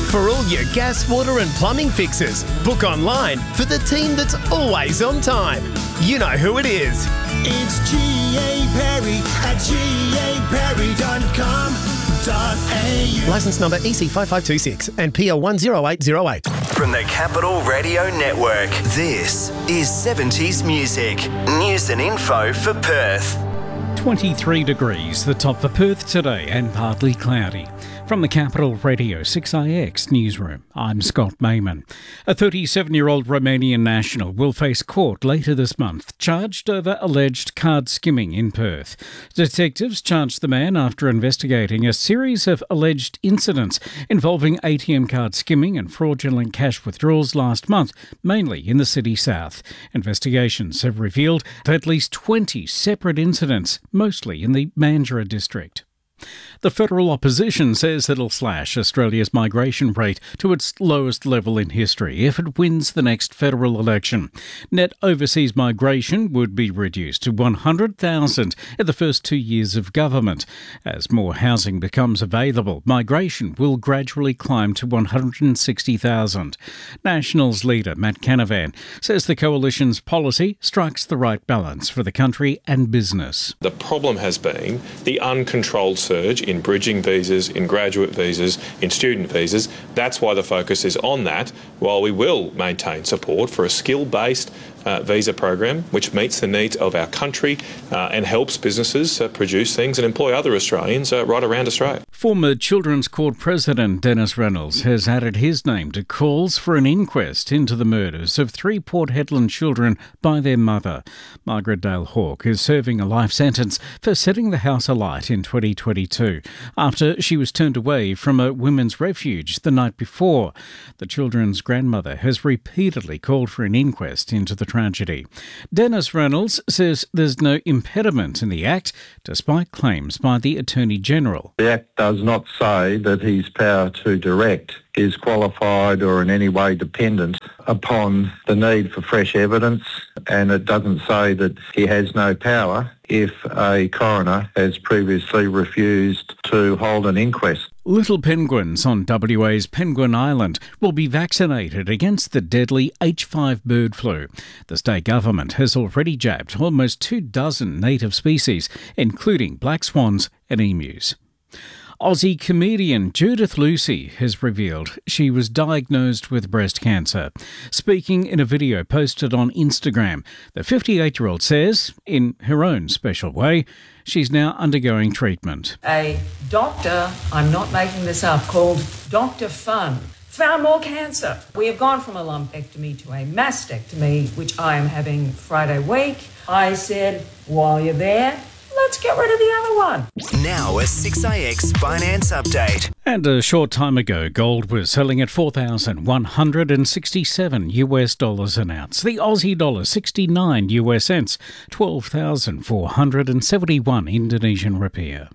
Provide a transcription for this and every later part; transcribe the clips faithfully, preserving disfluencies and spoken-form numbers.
For all your gas, water and plumbing fixes, book online for the team that's always on time. You know who it is. It's G A Perry at G A Perry dot com dot A U. Licence number E C five five two six and P L one zero eight zero eight. From the Capital Radio Network, this is seventies Music. News and info for Perth. twenty-three degrees, the top for Perth today, and partly cloudy. From the Capital Radio six I X newsroom, I'm Scott Mayman. A thirty-seven-year-old Romanian national will face court later this month, charged over alleged card skimming in Perth. Detectives charged the man after investigating a series of alleged incidents involving A T M card skimming and fraudulent cash withdrawals last month, mainly in the city south. Investigations have revealed at least twenty separate incidents, mostly in the Mandurah district. The federal opposition says it'll slash Australia's migration rate to its lowest level in history if it wins the next federal election. Net overseas migration would be reduced to one hundred thousand in the first two years of government. As more housing becomes available, migration will gradually climb to one hundred sixty thousand. Nationals leader Matt Canavan says the coalition's policy strikes the right balance for the country and business. The problem has been the uncontrolled surge in bridging visas, in graduate visas, in student visas. That's why the focus is on that, while we will maintain support for a skill-based uh, visa program which meets the needs of our country uh, and helps businesses uh, produce things and employ other Australians uh, right around Australia. Former Children's Court President Dennis Reynolds has added his name to calls for an inquest into the murders of three Port Hedland children by their mother. Margaret Dale Hawke is serving a life sentence for setting the house alight in twenty twenty-two after she was turned away from a women's refuge the night before. The children's grandmother has repeatedly called for an inquest into the tragedy. Dennis Reynolds says there's no impediment in the Act, despite claims by the Attorney-General. The Act does not say that his power to direct is qualified or in any way dependent upon the need for fresh evidence, and it doesn't say that he has no power if a coroner has previously refused to hold an inquest. Little penguins on W A's Penguin Island will be vaccinated against the deadly H five bird flu. The state government has already jabbed almost two dozen native species, including black swans and emus. Aussie comedian Judith Lucy has revealed she was diagnosed with breast cancer. Speaking in a video posted on Instagram, the fifty-eight-year-old says, in her own special way, she's now undergoing treatment. A doctor, I'm not making this up, called Doctor Fun, found more cancer. We have gone from a lumpectomy to a mastectomy, which I am having Friday week. I said, while you're there, let's get rid of the other one. Now a six I X finance update. And a short time ago, gold was selling at four thousand one hundred sixty-seven U S dollars an ounce. The Aussie dollar sixty-nine U S cents, twelve thousand four hundred seventy-one Indonesian rupiah.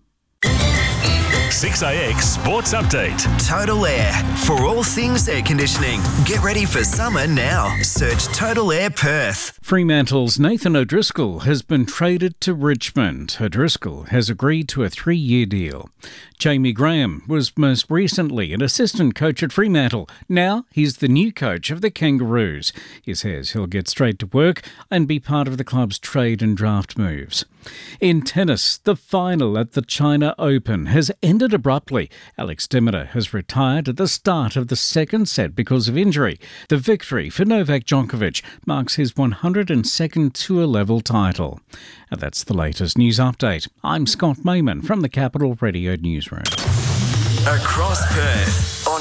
six I X Sports Update. Total Air. For all things air conditioning. Get ready for summer now. Search Total Air Perth. Fremantle's Nathan O'Driscoll has been traded to Richmond. O'Driscoll has agreed to a three-year deal. Jamie Graham was most recently an assistant coach at Fremantle. Now he's the new coach of the Kangaroos. He says he'll get straight to work and be part of the club's trade and draft moves. In tennis, the final at the China Open has ended abruptly. Alex de Minaur has retired at the start of the second set because of injury. The victory for Novak Djokovic marks his one hundred second tour-level title. And that's the latest news update. I'm Scott Mayman from the Capital Radio Newsroom. Across Perth on